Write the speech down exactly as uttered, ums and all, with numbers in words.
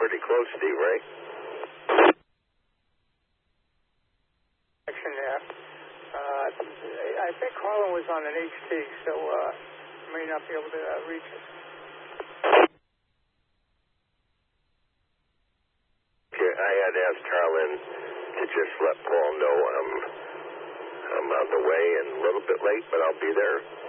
pretty close, Steve, right? Action there. Uh, I think Harlan was on an H T, so uh, may not be able to uh, reach it. Okay, I had asked Harlan to just let Paul know I'm, I'm on the way and a little bit late, but I'll be there.